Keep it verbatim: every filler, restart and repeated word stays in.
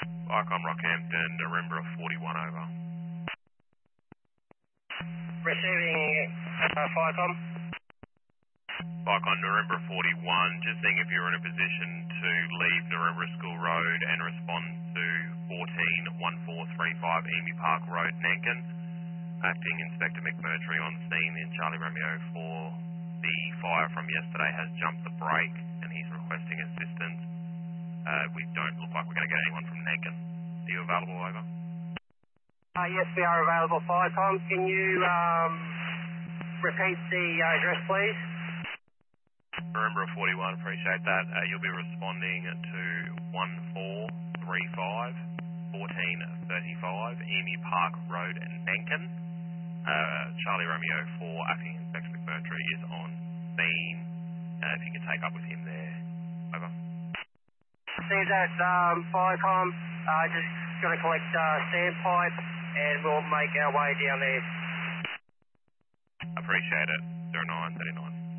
Icon Rockhampton, Nirimba forty-one over. Receiving uh, Ficom. Icon Nirimba forty-one, just seeing if you're in a position to leave Nirimba School Road and respond to fourteen one four three five Emu Park Road, Nankin. Acting Inspector McMurtry on scene in Charlie Romeo for the fire from yesterday has jumped the brake and he's requesting assistance. Uh, we don't look like we're going to get anyone from Nankin. Are you available, over? Uh, yes, we are available, Ficom. Can you um, repeat the uh, address, please? Nirimba forty-one, appreciate that. Uh, you'll be responding to one four three five fourteen thirty-five Emu Park Road, Nankin. Uh, Charlie Romeo for Acting Inspector McMurtry is on scene. Uh, if you can take up with him there. Over. See that, um, Ficom. Uh, just going to collect uh, sandpipe and we'll make our way down there. Appreciate it. zero nine thirty-nine.